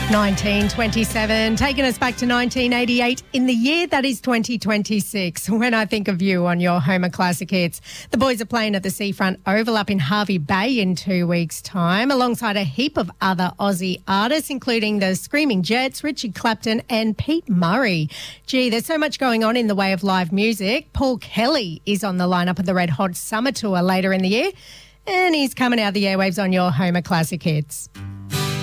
1927, taking us back to 1988 in the year that is 2026. When I think of you on your Homer Classic Hits, the boys are playing at the Seafront Oval up in Hervey Bay in 2 weeks' time, alongside a heap of other Aussie artists, including the Screaming Jets, Richie Clapton and Pete Murray. Gee, there's so much going on in the way of live music. Paul Kelly is on the lineup of the Red Hot Summer Tour later in the year, and he's coming out the airwaves on your Homer Classic Hits.